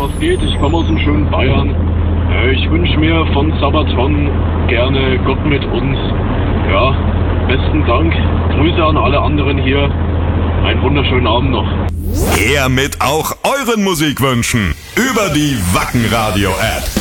was geht? Ich komme aus dem schönen Bayern. Ich wünsche mir von Sabaton gerne Gott mit uns. Ja, besten Dank. Grüße an alle anderen hier. Einen wunderschönen Abend noch. Her mit auch euren Musikwünschen über die Wacken Radio App.